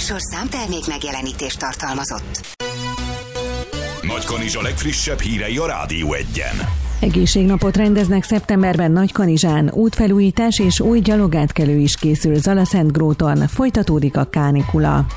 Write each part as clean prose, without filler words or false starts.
műsor számtermék megjelenítést tartalmazott. Nagykanizsa legfrissebb hírei a Rádió Egyen. Egészségnapot rendeznek szeptemberben Nagykanizsán, útfelújítás és új gyalogátkelő is készül Zalaszentgróton, folytatódik a kánikula.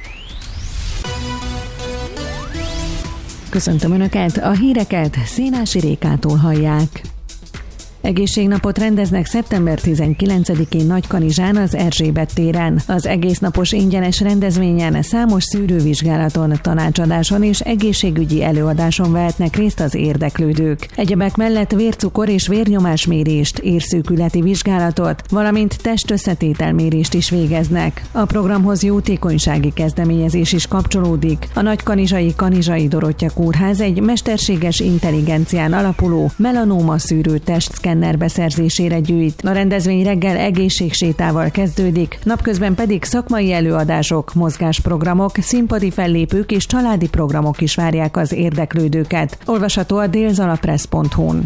Köszöntöm Önöket, a híreket Szénási Rékától hallják. Egészségnapot rendeznek szeptember 19-én Nagykanizsán az Erzsébet téren. Az egésznapos ingyenes rendezvényen számos szűrővizsgálaton, tanácsadáson és egészségügyi előadáson vehetnek részt az érdeklődők. Egyebek mellett vércukor és vérnyomásmérést, érszűkületi vizsgálatot, valamint testösszetételmérést is végeznek. A programhoz jótékonysági kezdeményezés is kapcsolódik. A nagykanizsai Kanizsai Dorottya Kórház egy mesterséges intelligencián alapuló melanóma szűrő testszkenner beszerzésére gyűjt. A rendezvény reggel egészségsétával kezdődik, napközben pedig szakmai előadások, mozgásprogramok, színpadi fellépők és családi programok is várják az érdeklődőket. Olvasható a délzalapress.hu-n.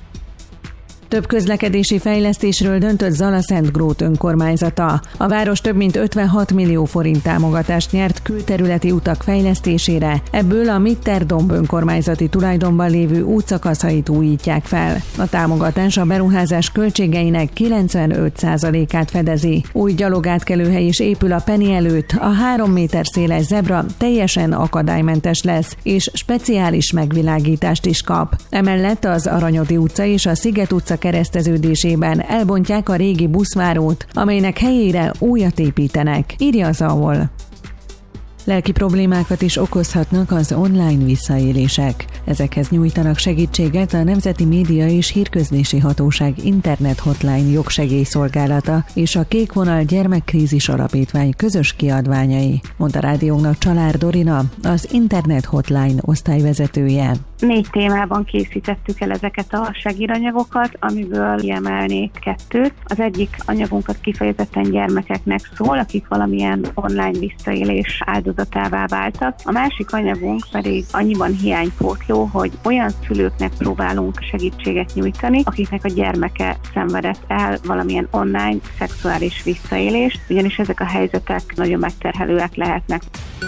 Több közlekedési fejlesztésről döntött Zalaszentgrót önkormányzata. A város több mint 56 millió forint támogatást nyert külterületi utak fejlesztésére, ebből a Mitterdomb önkormányzati tulajdonban lévő útszakaszait újítják fel. A támogatás a beruházás költségeinek 95%-át fedezi. Új gyalogátkelőhely is épül a Penny előtt, a 3 méter széles zebra teljesen akadálymentes lesz, és speciális megvilágítást is kap. Emellett az Aranyodi utca és a Sziget utca kereszteződésében elbontják a régi buszvárót, amelynek helyére újat építenek, írja az AOL. Lelki problémákat is okozhatnak az online visszaélések. Ezekhez nyújtanak segítséget a Nemzeti Média és Hírközlési Hatóság Internet Hotline jogsegélyszolgálata és a Kék Vonal Gyermekkrízis Alapítvány közös kiadványai, mondta rádiónknak Csalár Dorina, az Internet Hotline osztályvezetője. 4 témában készítettük el ezeket a segédanyagokat, amiből kiemelnék 2. Az egyik anyagunkat kifejezetten gyermekeknek szól, akik valamilyen online visszaélés áldozatává váltak. A másik anyagunk pedig annyiban hiánypótló, hogy olyan szülőknek próbálunk segítséget nyújtani, akiknek a gyermeke szenvedett el valamilyen online szexuális visszaélést, ugyanis ezek a helyzetek nagyon megterhelőek lehetnek.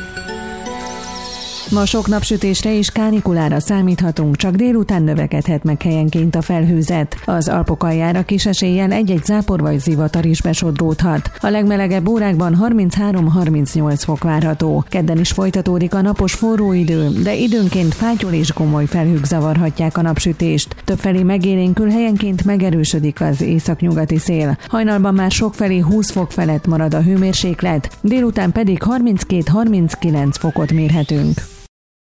Ma sok napsütésre és kánikulára számíthatunk, csak délután növekedhet meg helyenként a felhőzet. Az Alpok aljára kis eséllyel egy-egy zápor vagy zivatar is besodródhat. A legmelegebb órákban 33-38 fok várható. Kedden is folytatódik a napos forró idő, de időnként fátyol és gomoly felhők zavarhatják a napsütést. Többfelé megélénkül, helyenként megerősödik az északnyugati szél. Hajnalban már sokfelé 20 fok felett marad a hőmérséklet, délután pedig 32-39 fokot mérhetünk.